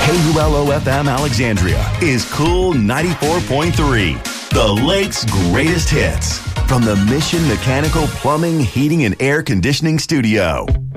KULO-FM Alexandria is Cool 94.3, the Lake's greatest hits. From the Mission Mechanical Plumbing, Heating, and Air Conditioning Studio.